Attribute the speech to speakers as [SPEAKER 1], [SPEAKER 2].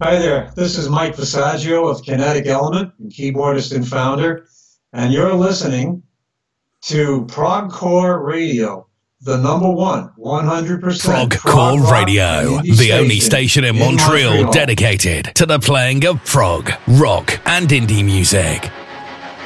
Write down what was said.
[SPEAKER 1] Hi there, this is Mike Visaggio of Kinetic Element, keyboardist and founder, and you're listening to Progcore Radio, the number one, 100%
[SPEAKER 2] Progcore Radio, the only station in Montreal dedicated to the playing of prog, rock, and indie music.